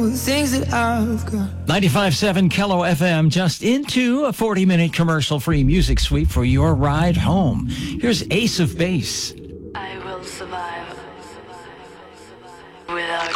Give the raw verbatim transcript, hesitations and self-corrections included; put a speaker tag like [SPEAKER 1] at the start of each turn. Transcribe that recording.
[SPEAKER 1] the things that I've got.
[SPEAKER 2] ninety-five point seven Kello F M, just into a forty-minute commercial-free music suite for your ride home. Here's Ace of Base.
[SPEAKER 3] I will survive without